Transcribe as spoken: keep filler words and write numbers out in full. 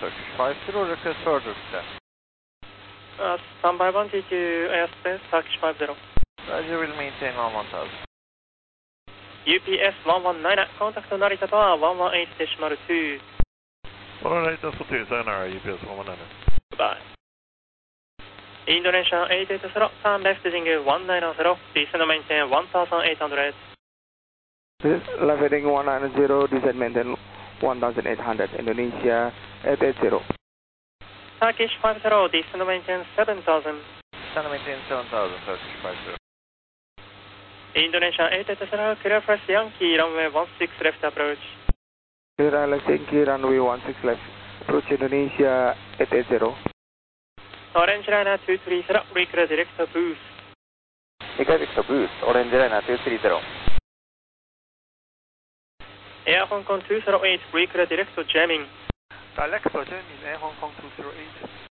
Turkish five zero, request further descent. Uh, standby one T Q airspace, Turkish five zero. You will maintain on one thousand. U P S one one nine, contact Narita Tower one one eight decimal two. one one eight decimal two, sayonara, U P S one one nine. Goodbye. Indonesian eight eight zero, turn left heading one nine zero, descend maintain one thousand eight hundred. This is left heading one nine zero, descend maintain one thousand eight hundred, Indonesia eight eight zero. Turkish five zero, descend maintain seven thousand. Descend maintain seven thousand, Turkish five zero. Indonesia eight eight zero, clear first Yankee, runway one six left approach. Clear Island Yankee, runway one six left, approach Indonesia eight eight zero. Orange Liner two three zero, reclear direct to boost. Reclear direct to boost, Orange Liner two three zero. Air Hong Kong two zero eight, reclear direct to jamming. Direct to jamming, Air Hong Kong two zero eight.